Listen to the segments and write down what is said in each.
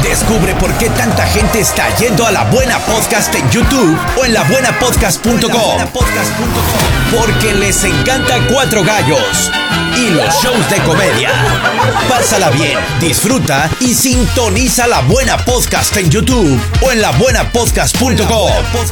Descubre por qué tanta gente está yendo a La Buena Podcast en YouTube o en labuenapodcast.com. Porque les encanta Cuatro Gallos y los shows de comedia. Pásala bien, disfruta y sintoniza La Buena Podcast en YouTube o en labuenapodcast.com.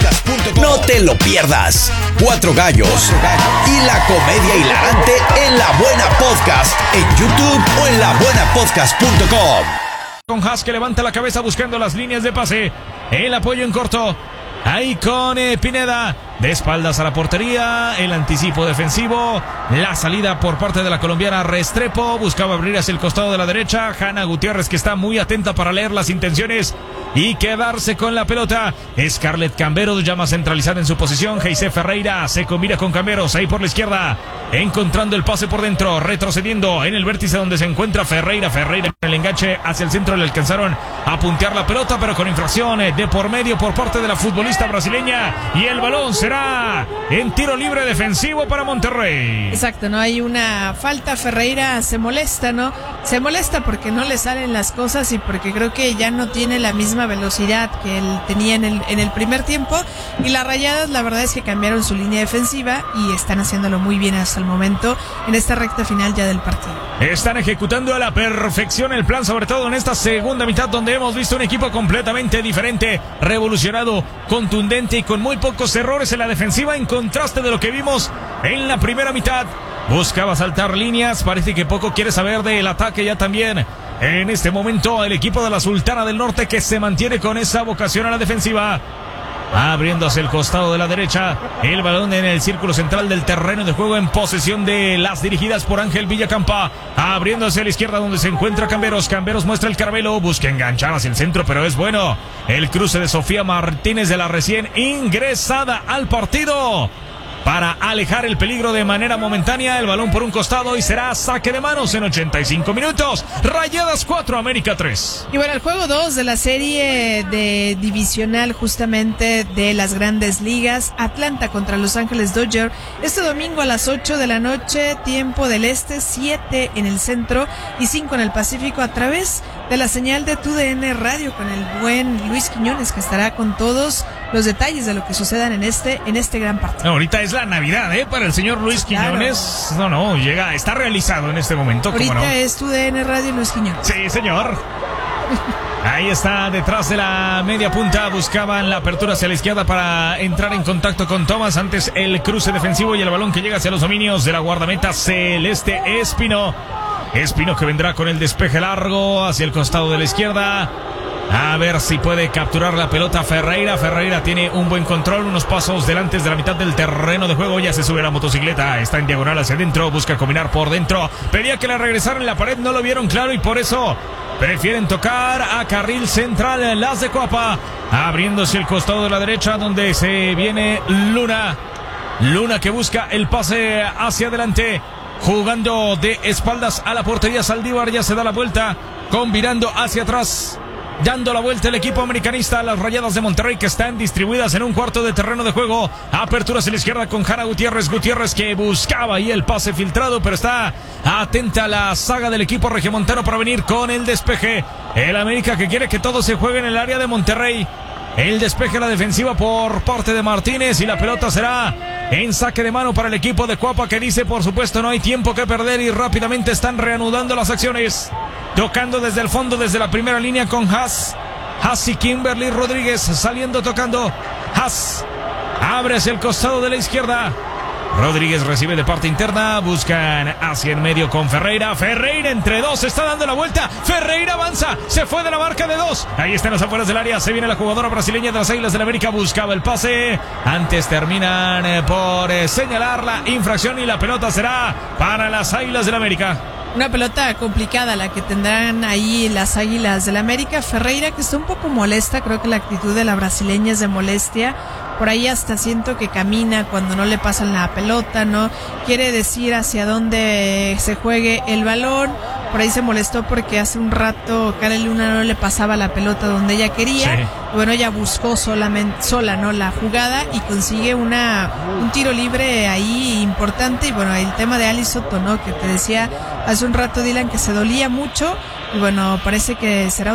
No te lo pierdas. Cuatro Gallos y la comedia hilarante en La Buena Podcast en YouTube o en labuenapodcast.com. Con Haas que levanta la cabeza buscando las líneas de pase. El apoyo en corto. Ahí con Pineda. De espaldas a la portería. El anticipo defensivo. La salida por parte de la colombiana Restrepo. Buscaba abrir hacia el costado de la derecha. Hanna Gutiérrez, que está muy atenta para leer las intenciones y quedarse con la pelota. Scarlett Camberos ya más centralizada en su posición. Geise Ferreira se combina con Camberos ahí por la izquierda, encontrando el pase por dentro, retrocediendo en el vértice donde se encuentra Ferreira en el enganche hacia el centro. Le alcanzaron a puntear la pelota, pero con infracción de por medio por parte de la futbolista brasileña, y el balón será en tiro libre defensivo para Monterrey. Exacto, no hay una falta. Ferreira se molesta, ¿no? Se molesta porque no le salen las cosas y porque creo que ya no tiene la misma velocidad que él tenía en el primer tiempo. Y las Rayadas, la verdad es que cambiaron su línea defensiva y están haciéndolo muy bien hasta el momento en esta recta final ya del partido. Están ejecutando a la perfección el plan, sobre todo en esta segunda mitad, donde hemos visto un equipo completamente diferente, revolucionado, contundente y con muy pocos errores en la defensiva, en contraste de lo que vimos en la primera mitad. Buscaba saltar líneas, parece que poco quiere saber del ataque ya también. En este momento el equipo de la Sultana del Norte, que se mantiene con esa vocación a la defensiva. Abriendo hacia el costado de la derecha, el balón en el círculo central del terreno de juego en posesión de las dirigidas por Ángel Villacampa. Abriendo hacia la izquierda donde se encuentra Camberos. Camberos muestra el caramelo, busca enganchar hacia el centro, pero es bueno. El cruce de Sofía Martínez, de la recién ingresada al partido, para alejar el peligro de manera momentánea. El balón por un costado y será saque de manos en 85 minutos. Rayadas 4, América 3. Y bueno, el juego 2 de la serie de divisional justamente de las grandes ligas. Atlanta contra Los Ángeles Dodgers. Este domingo a las 8 de la noche, tiempo del este, 7 en el centro y 5 en el Pacífico, a través de la señal de TUDN Radio, con el buen Luis Quiñones, que estará con todos los detalles de lo que sucedan en este gran partido. No, ahorita es la Navidad, para el señor Luis Quiñones. Claro. No, llega, está realizado en este momento. Ahorita ¿cómo no? Es TUDN Radio Luis Quiñones. Sí, señor. Ahí está, detrás de la media punta, buscaban la apertura hacia la izquierda para entrar en contacto con Thomas. Antes el cruce defensivo y el balón que llega hacia los dominios de la guardameta celeste Espino. Espino, que vendrá con el despeje largo hacia el costado de la izquierda. A ver si puede capturar la pelota Ferreira. Ferreira tiene un buen control, unos pasos delante de la mitad del terreno de juego. Ya se sube a la motocicleta, está en diagonal hacia adentro, busca combinar por dentro. Pedía que le regresaran en la pared, no lo vieron claro y por eso prefieren tocar a carril central las de Coapa. Abriéndose el costado de la derecha donde se viene Luna. Luna, que busca el pase hacia adelante, jugando de espaldas a la portería. Saldívar ya se da la vuelta, combinando hacia atrás, dando la vuelta el equipo americanista. Las Rayadas de Monterrey, que están distribuidas en un cuarto de terreno de juego. Apertura hacia la izquierda con Hanna Gutiérrez. Gutiérrez, que buscaba ahí el pase filtrado, pero está atenta la saga del equipo regiomontano para venir con el despeje. El América, que quiere que todo se juegue en el área de Monterrey. El despeje, la defensiva por parte de Martínez, y la pelota será en saque de mano para el equipo de Coapa, que dice, por supuesto, no hay tiempo que perder, y rápidamente están reanudando las acciones. Tocando desde el fondo, desde la primera línea con Haas y Kimberly Rodríguez saliendo tocando. Haas abre hacia el costado de la izquierda. Rodríguez recibe de parte interna, buscan hacia el medio con Ferreira. Ferreira entre dos, está dando la vuelta. Ferreira avanza, se fue de la marca de dos. Ahí están las afueras del área, se viene la jugadora brasileña de las Águilas del América, buscaba el pase. Antes terminan por señalar la infracción y la pelota será para las Águilas del América. Una pelota complicada la que tendrán ahí las Águilas del América. Ferreira, que está un poco molesta, creo que la actitud de la brasileña es de molestia. Por ahí hasta siento que camina cuando no le pasan la pelota, ¿no? Quiere decir hacia dónde se juegue el balón. Por ahí se molestó porque hace un rato Karen Luna no le pasaba la pelota donde ella quería. Sí. Bueno, ella buscó sola, ¿no?, la jugada y consigue un tiro libre ahí importante. Y bueno, el tema de Alice Soto, ¿no?, que te decía hace un rato, Dylan, que se dolía mucho. Y bueno, parece que será